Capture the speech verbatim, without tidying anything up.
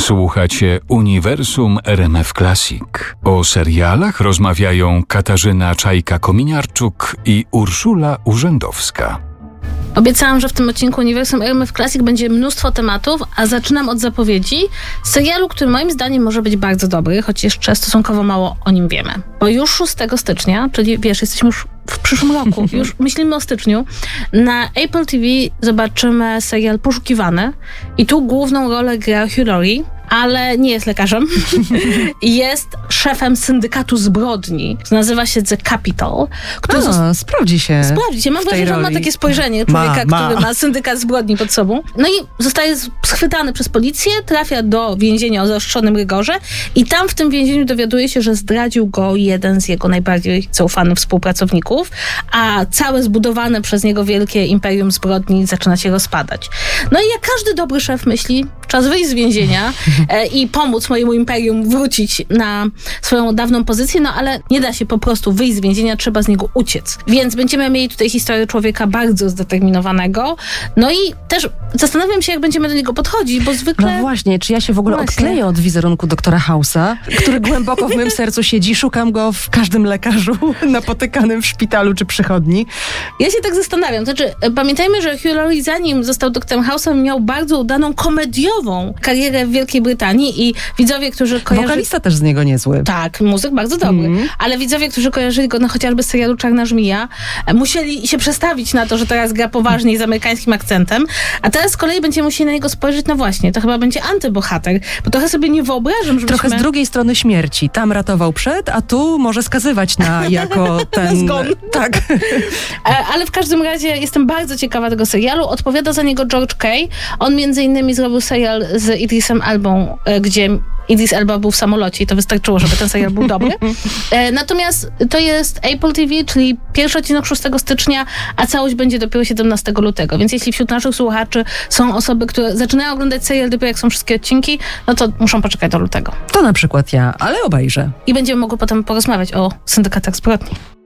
Słuchacie Uniwersum R M F Classic. O serialach rozmawiają Katarzyna Czajka-Kominiarczuk i Urszula Urzędowska. Obiecałam, że w tym odcinku Uniwersum R M F Classic będzie mnóstwo tematów, a zaczynam od zapowiedzi serialu, który moim zdaniem może być bardzo dobry, choć jeszcze stosunkowo mało o nim wiemy. Bo już szóstego stycznia, czyli wiesz, jesteśmy już w przyszłym roku, już myślimy o styczniu, na Apple T V zobaczymy serial Poszukiwany i tu główną rolę gra Hugh Laurie, ale nie jest lekarzem. Jest szefem syndykatu zbrodni. Nazywa się The Capital. Który A, zost... sprawdzi się. Sprawdzi się. Mam wrażenie, że on ma takie spojrzenie człowieka, ma, ma. który ma syndykat zbrodni pod sobą. No i zostaje schwytany przez policję, trafia do więzienia o zaostrzonym rygorze i tam w tym więzieniu dowiaduje się, że zdradził go jeden z jego najbardziej zaufanych współpracowników, a całe zbudowane przez niego wielkie imperium zbrodni zaczyna się rozpadać. No i jak każdy dobry szef myśli, czas wyjść z więzienia e, i pomóc mojemu imperium wrócić na swoją dawną pozycję, no ale nie da się po prostu wyjść z więzienia, trzeba z niego uciec. Więc będziemy mieli tutaj historię człowieka bardzo zdeterminowanego. No i też zastanawiam się, jak będziemy do niego podchodzić, bo zwykle... No właśnie, czy ja się w ogóle właśnie. odkleję od wizerunku doktora House'a, który głęboko w moim sercu siedzi, szukam go w każdym lekarzu napotykanym w szpitalu czy przychodni. Ja się tak zastanawiam. To znaczy, pamiętajmy, że Hugh Laurie, zanim został doktorem House'em, miał bardzo udaną komediową karierę w Wielkiej Brytanii i widzowie, którzy kojarzyli... Wokalista też z niego niezły. Tak, muzyk bardzo dobry. Mm. Ale widzowie, którzy kojarzyli go no, chociażby z serialu Czarna Żmija, musieli się przestawić na to, że teraz gra poważnie z amerykańskim akcentem, a teraz z kolei będziemy musieli na niego spojrzeć, no właśnie, to chyba będzie antybohater, bo trochę sobie nie wyobrażam, żebyśmy... Trochę z drugiej strony śmierci. Tam ratował przed, a tu może skazywać na jako ten... Zgon. Tak. Ale w każdym razie jestem bardzo ciekawa tego serialu. Odpowiada za niego George Kay. On między innymi zrobił serial z Idrisem Elbą, gdzie Idris Elba był w samolocie i to wystarczyło, żeby ten serial był dobry. E, natomiast to jest Apple T V, czyli pierwszy odcinek szóstego stycznia, a całość będzie dopiero siedemnastego lutego. Więc jeśli wśród naszych słuchaczy są osoby, które zaczynają oglądać serial dopiero jak są wszystkie odcinki, no to muszą poczekać do lutego. To na przykład ja, ale obejrzę. I będziemy mogły potem porozmawiać o syndykatach zbrodni.